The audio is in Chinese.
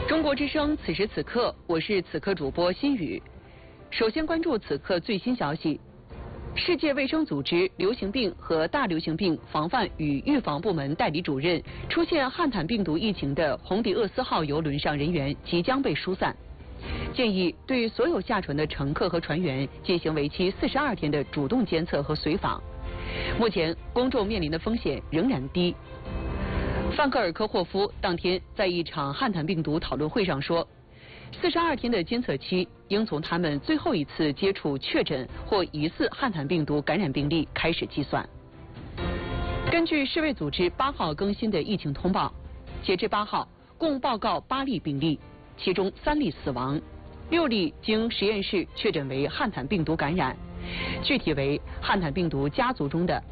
中国之声，此时此刻，我是此刻主播心雨。首先关注此刻最新消息：世界卫生组织流行病和大流行病防范与预防部门代理主任出现汉坦病毒疫情的红迪厄斯号邮轮上人员即将被疏散，建议对所有下船的乘客和船员进行为期42天的主动监测和随访。目前，公众面临的风险仍然低。范克尔科霍夫当天在一场汉坦病毒讨论会上说，42天的监测期应从他们最后一次接触确诊或疑似汉坦病毒感染病例开始计算。根据世卫组织8号更新的疫情通报，截至8号，共报告8例病例，其中3例死亡，6例经实验室确诊为汉坦病毒感染，具体为汉坦病毒家族中的